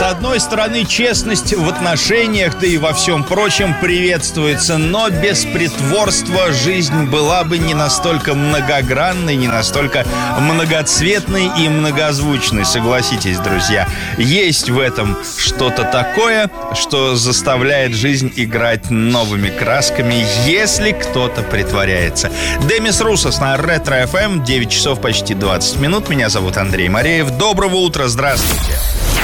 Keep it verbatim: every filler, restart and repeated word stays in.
С одной стороны, честность в отношениях, да и во всем прочем приветствуется, но без притворства жизнь была бы не настолько многогранной, не настолько многоцветной и многозвучной, согласитесь, друзья. Есть в этом что-то такое, что заставляет жизнь играть новыми красками, если кто-то притворяется. Демис Руссос на Ретро эф эм, девять часов почти двадцать минут. Меня зовут Андрей Мареев. Доброго утра, здравствуйте.